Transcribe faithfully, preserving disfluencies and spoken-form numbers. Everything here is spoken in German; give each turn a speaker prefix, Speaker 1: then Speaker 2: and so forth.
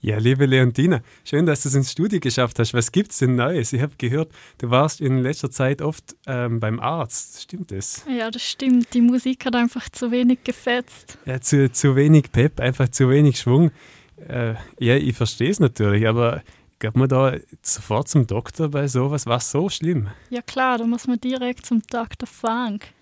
Speaker 1: Ja, liebe Leontina, schön, dass du es ins Studio geschafft hast. Was gibt's denn Neues? Ich habe gehört, du warst in letzter Zeit oft ähm, beim Arzt. Stimmt das?
Speaker 2: Ja, das stimmt. Die Musik hat einfach zu wenig gefetzt.
Speaker 1: Ja, zu, zu wenig Pep, einfach zu wenig Schwung. Äh, ja, ich verstehe es natürlich, aber geht man da sofort zum Doktor bei sowas? War es so schlimm?
Speaker 2: Ja klar, da muss man direkt zum Doktor Funk.